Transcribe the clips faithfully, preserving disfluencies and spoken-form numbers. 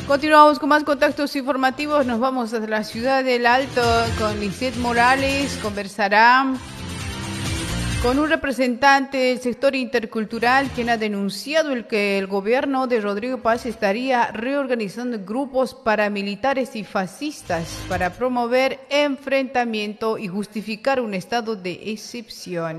Continuamos con más contactos informativos. Nos vamos a la ciudad del Alto con Lisette Morales. Conversará con un representante del sector intercultural quien ha denunciado el que el gobierno de Rodrigo Paz estaría reorganizando grupos paramilitares y fascistas para promover enfrentamiento y justificar un estado de excepción.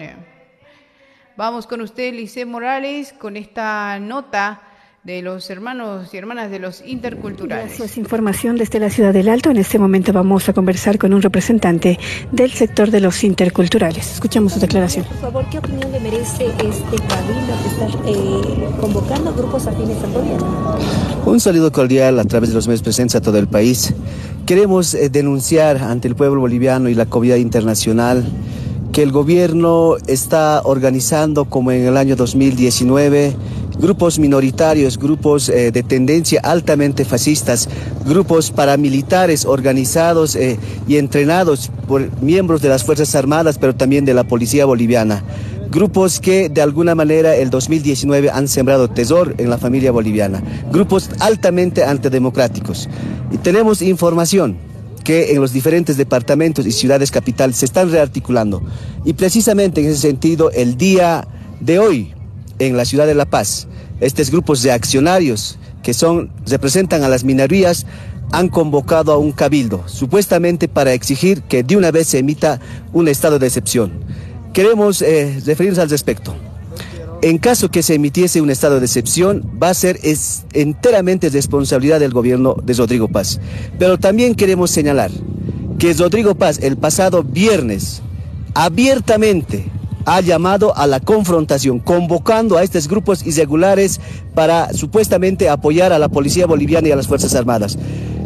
Vamos con usted, Lisette Morales, con esta nota de los hermanos y hermanas de los interculturales. Gracias. Información desde la ciudad del Alto. En este momento vamos a conversar con un representante del sector de los interculturales. Escuchamos su declaración. Por favor, ¿qué opinión le merece este cabildo que está eh, convocando grupos afines al gobierno? Un saludo cordial a través de los medios presentes a todo el país. Queremos eh, denunciar ante el pueblo boliviano y la comunidad internacional que el gobierno está organizando, como en el año dos mil diecinueve, grupos minoritarios, grupos eh, de tendencia altamente fascistas, grupos paramilitares organizados eh, y entrenados por miembros de las Fuerzas Armadas, pero también de la Policía Boliviana. Grupos que de alguna manera el dos mil diecinueve han sembrado terror en la familia boliviana. Grupos altamente antidemocráticos. Y tenemos información que en los diferentes departamentos y ciudades capitales se están rearticulando. Y precisamente en ese sentido, el día de hoy, en la ciudad de La Paz, estos grupos de accionarios que son, representan a las minorías, han convocado a un cabildo, supuestamente para exigir que de una vez se emita un estado de excepción. Queremos eh, referirnos al respecto. En caso que se emitiese un estado de excepción, va a ser es, enteramente responsabilidad del gobierno de Rodrigo Paz. Pero también queremos señalar que Rodrigo Paz el pasado viernes abiertamente ha llamado a la confrontación, convocando a estos grupos irregulares para supuestamente apoyar a la policía boliviana y a las Fuerzas Armadas.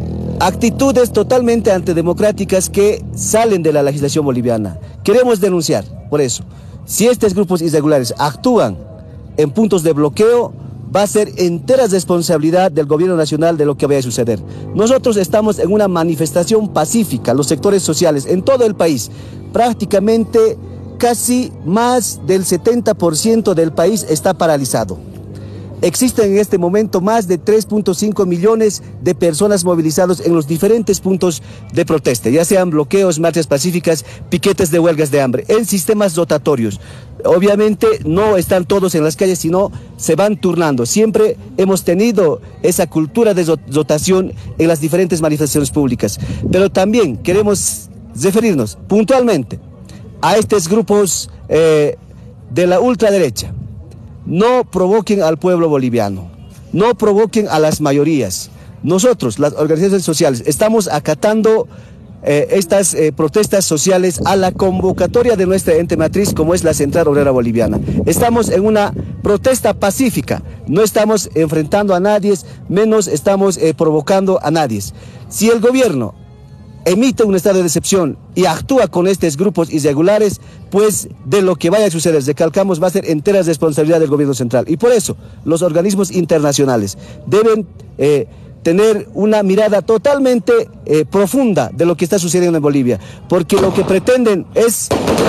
Actitudes totalmente antidemocráticas que salen de la legislación boliviana. Queremos denunciar, por eso, si estos grupos irregulares actúan en puntos de bloqueo, va a ser entera responsabilidad del gobierno nacional de lo que vaya a suceder. Nosotros estamos en una manifestación pacífica, los sectores sociales en todo el país, prácticamente casi más del setenta por ciento del país está paralizado. Existen en este momento más de tres punto cinco millones de personas movilizadas en los diferentes puntos de protesta, ya sean bloqueos, marchas pacíficas, piquetes de huelgas de hambre, en sistemas rotatorios. Obviamente no están todos en las calles, sino se van turnando. Siempre hemos tenido esa cultura de rotación en las diferentes manifestaciones públicas. Pero también queremos referirnos puntualmente a estos grupos eh, de la ultraderecha. No provoquen al pueblo boliviano, no provoquen a las mayorías. Nosotros, las organizaciones sociales, estamos acatando eh, estas eh, protestas sociales a la convocatoria de nuestra ente matriz, como es la Central Obrera Boliviana. Estamos en una protesta pacífica, no estamos enfrentando a nadie, menos estamos eh, provocando a nadie. Si el gobierno emite un estado de excepción y actúa con estos grupos irregulares, pues de lo que vaya a suceder, recalcamos, va a ser entera responsabilidad del gobierno central. Y por eso los organismos internacionales deben eh, tener una mirada totalmente eh, profunda de lo que está sucediendo en Bolivia, porque lo que pretenden es,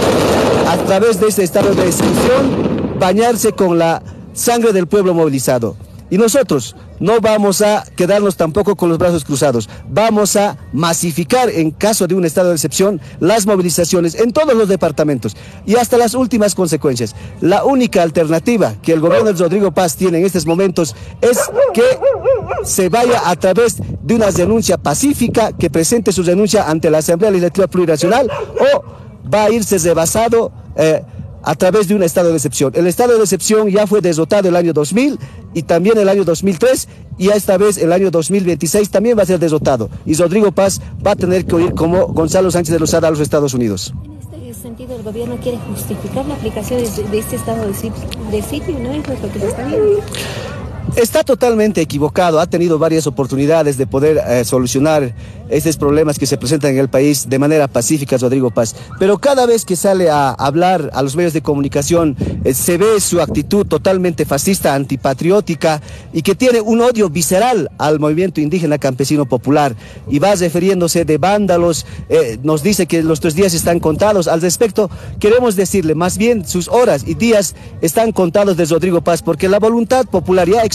a través de este estado de excepción, bañarse con la sangre del pueblo movilizado. Y nosotros no vamos a quedarnos tampoco con los brazos cruzados. Vamos a masificar, en caso de un estado de excepción, las movilizaciones en todos los departamentos y hasta las últimas consecuencias. La única alternativa que el gobierno de Rodrigo Paz tiene en estos momentos es que se vaya a través de una denuncia pacífica, que presente su denuncia ante la Asamblea Legislativa Plurinacional, o va a irse rebasado eh, a través de un estado de excepción. El estado de excepción ya fue derrotado el año dos mil y también el año dos mil tres, y esta vez el año dos mil veintiséis también va a ser derrotado. Y Rodrigo Paz va a tener que huir como Gonzalo Sánchez de Lozada a los Estados Unidos. En este sentido, el gobierno quiere justificar la aplicación de, de este estado de sitio, ¿no? Es lo que se está viendo. Está totalmente equivocado, ha tenido varias oportunidades de poder eh, solucionar estos problemas que se presentan en el país de manera pacífica, Rodrigo Paz. Pero cada vez que sale a hablar a los medios de comunicación, eh, se ve su actitud totalmente fascista, antipatriótica, y que tiene un odio visceral al movimiento indígena campesino popular, y va refiriéndose de vándalos, eh, nos dice que los tres días están contados. Al respecto, queremos decirle, más bien sus horas y días están contados de Rodrigo Paz, porque la voluntad popular ya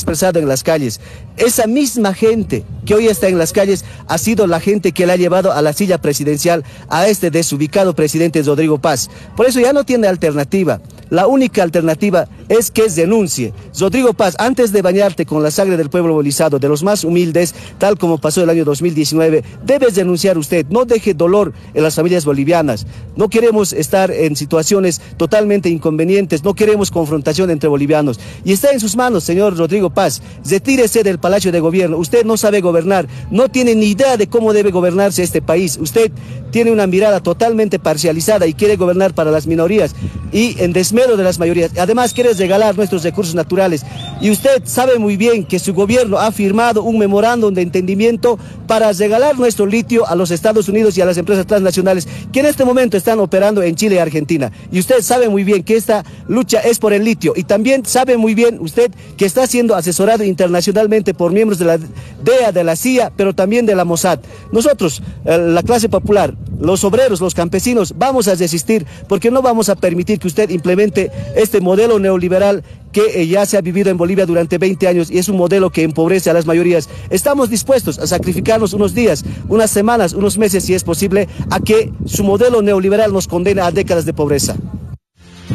expresado en las calles. Esa misma gente que hoy está en las calles ha sido la gente que le ha llevado a la silla presidencial a este desubicado presidente Rodrigo Paz. Por eso ya no tiene alternativa. La única alternativa es que denuncie. Rodrigo Paz, antes de bañarte con la sangre del pueblo movilizado, de los más humildes, tal como pasó el año dos mil diecinueve, debes denunciar usted. No deje dolor en las familias bolivianas. No queremos estar en situaciones totalmente inconvenientes, no queremos confrontación entre bolivianos. Y está en sus manos, señor Rodrigo Paz. Retírese del Palacio de Gobierno. Usted no sabe gobernar, no tiene ni idea de cómo debe gobernarse este país. Usted tiene una mirada totalmente parcializada y quiere gobernar para las minorías y en desmedro de las mayorías. Además, quiere regalar nuestros recursos naturales. Y usted sabe muy bien que su gobierno ha firmado un memorándum de entendimiento para regalar nuestro litio a los Estados Unidos y a las empresas transnacionales que en este momento están operando en Chile y Argentina. Y usted sabe muy bien que esta lucha es por el litio. Y también sabe muy bien usted que está siendo asesorado internacionalmente por miembros de la D E A, de la C I A, pero también de la Mossad. Nosotros, la clase popular, los obreros, los campesinos, vamos a resistir porque no vamos a permitir que usted implemente este modelo neoliberal que eh, ya se ha vivido en Bolivia durante veinte años y es un modelo que empobrece a las mayorías. Estamos dispuestos a sacrificarnos unos días, unas semanas, unos meses, si es posible, a que su modelo neoliberal nos condene a décadas de pobreza.